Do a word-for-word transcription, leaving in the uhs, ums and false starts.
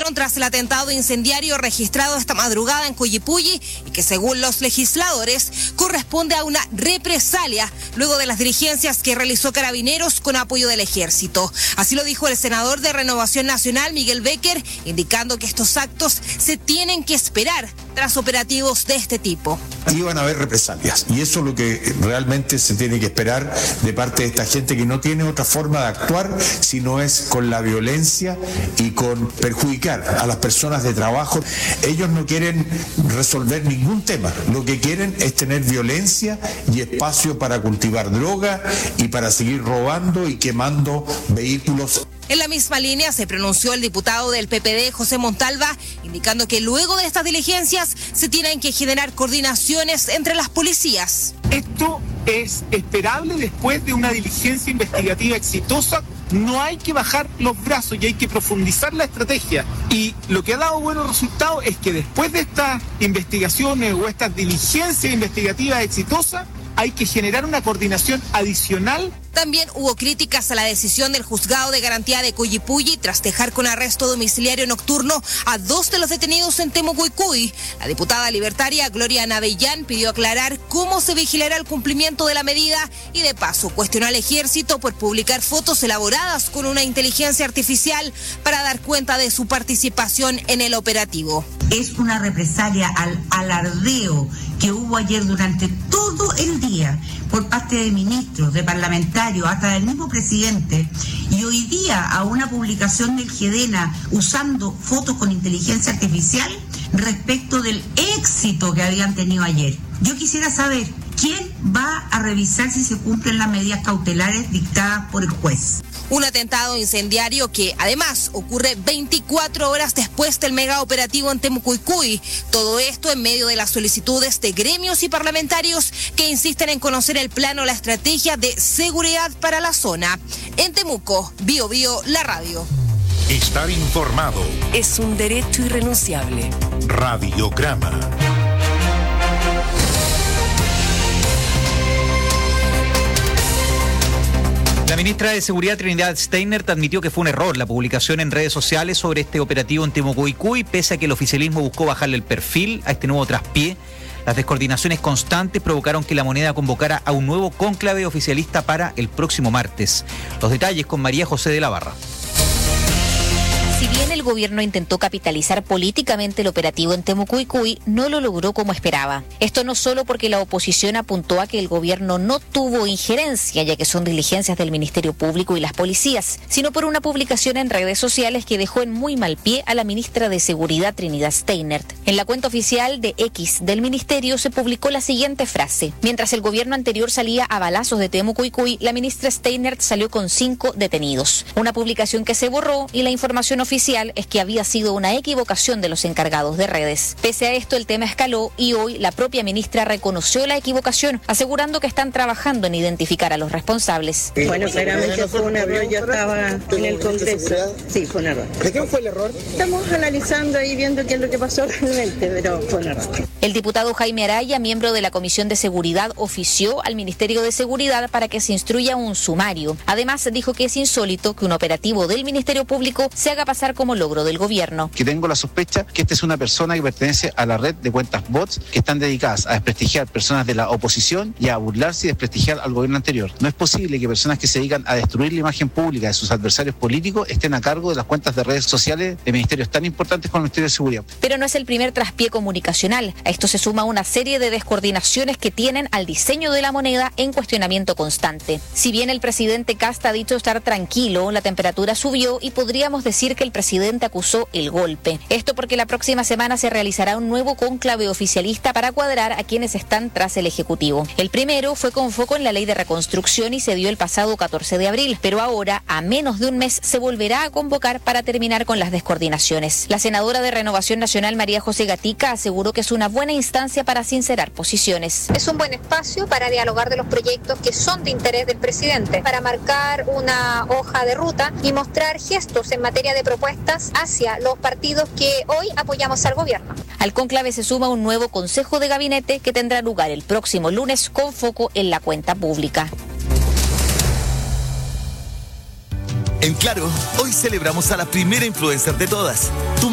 surgieron tras el atentado incendiario registrado esta madrugada en Cuyipulli y que según los legisladores corresponde a una represalia luego de las diligencias que realizó Carabineros con apoyo del Ejército. Así lo dijo el senador de Renovación Nacional, Miguel Becker, indicando que estos actos se tienen que esperar tras operativos de este tipo. Iban a haber represalias y eso es lo que realmente se tiene que esperar de parte de esta gente que no tiene otra forma de actuar si no es con la violencia y con perjudicar a las personas de trabajo. Ellos no quieren resolver ningún tema, lo que quieren es tener violencia y espacio para cultivar droga y para seguir robando y quemando vehículos. En la misma línea se pronunció el diputado del P P D, José Montalva, indicando que luego de estas diligencias se tienen que generar coordinaciones entre las policías. Esto es esperable después de una diligencia investigativa exitosa. No hay que bajar los brazos y hay que profundizar la estrategia. Y lo que ha dado buenos resultados es que después de estas investigaciones o estas diligencias investigativas exitosas, hay que generar una coordinación adicional. También hubo críticas a la decisión del juzgado de garantía de Cuyipulli tras dejar con arresto domiciliario nocturno a dos de los detenidos en Temucuicui. La diputada libertaria Gloria Navellán pidió aclarar cómo se vigilará el cumplimiento de la medida y de paso cuestionó al Ejército por publicar fotos elaboradas con una inteligencia artificial para dar cuenta de su participación en el operativo. Es una represalia al alardeo que hubo ayer durante todo el día por parte de ministros, de parlamentarios, hasta del mismo presidente, y hoy día a una publicación del GEDENA usando fotos con inteligencia artificial respecto del éxito que habían tenido ayer. Yo quisiera saber quién va a revisar si se cumplen las medidas cautelares dictadas por el juez. Un atentado incendiario que además ocurre veinticuatro horas después del mega operativo en Temucuicui. Todo esto en medio de las solicitudes de gremios y parlamentarios que insisten en conocer el plano o la estrategia de seguridad para la zona. En Temuco, Bio Bio, la radio. Estar informado es un derecho irrenunciable. Radiograma. La ministra de Seguridad, Trinidad Steinert, admitió que fue un error la publicación en redes sociales sobre este operativo en Temucuicui, pese a que el oficialismo buscó bajarle el perfil a este nuevo traspié. Las descoordinaciones constantes provocaron que La Moneda convocara a un nuevo cónclave oficialista para el próximo martes. Los detalles con María José de la Barra. Si bien el gobierno intentó capitalizar políticamente el operativo en Temucuicui, no lo logró como esperaba. Esto no solo porque la oposición apuntó a que el gobierno no tuvo injerencia, ya que son diligencias del Ministerio Público y las policías, sino por una publicación en redes sociales que dejó en muy mal pie a la ministra de Seguridad, Trinidad Steinert. En la cuenta oficial de X del ministerio se publicó la siguiente frase: mientras el gobierno anterior salía a balazos de Temucuicui, la ministra Steinert salió con cinco detenidos. Una publicación que se borró y la información oficial es que había sido una equivocación de los encargados de redes. Pese a esto, el tema escaló y hoy la propia ministra reconoció la equivocación, asegurando que están trabajando en identificar a los responsables. Bueno, claramente fue un error, yo estaba en el Congreso. Sí, fue un error. ¿De qué fue el error? Estamos analizando y viendo qué es lo que pasó realmente, pero fue un error. El diputado Jaime Araya, miembro de la Comisión de Seguridad, ofició al Ministerio de Seguridad para que se instruya un sumario. Además, dijo que es insólito que un operativo del Ministerio Público se haga pasar como logro del gobierno. Que tengo la sospecha que esta es una persona que pertenece a la red de cuentas bots que están dedicadas a desprestigiar personas de la oposición y a burlarse y desprestigiar al gobierno anterior. No es posible que personas que se dedican a destruir la imagen pública de sus adversarios políticos estén a cargo de las cuentas de redes sociales de ministerios tan importantes como el Ministerio de Seguridad. Pero no es el primer traspié comunicacional. A esto se suma una serie de descoordinaciones que tienen al diseño de La Moneda en cuestionamiento constante. Si bien el presidente Kast ha dicho estar tranquilo, la temperatura subió y podríamos decir que el presidente acusó el golpe. Esto porque la próxima semana se realizará un nuevo cónclave oficialista para cuadrar a quienes están tras el Ejecutivo. El primero fue con foco en la ley de reconstrucción y se dio el pasado catorce de abril, pero ahora, a menos de un mes, se volverá a convocar para terminar con las descoordinaciones. La senadora de Renovación Nacional, María José Gatica, aseguró que es una buena instancia para sincerar posiciones. Es un buen espacio para dialogar de los proyectos que son de interés del presidente, para marcar una hoja de ruta y mostrar gestos en materia de propuestas hacia los partidos que hoy apoyamos al gobierno. Al cónclave se suma un nuevo Consejo de Gabinete que tendrá lugar el próximo lunes con foco en la cuenta pública. En Claro, hoy celebramos a la primera influencer de todas. Tu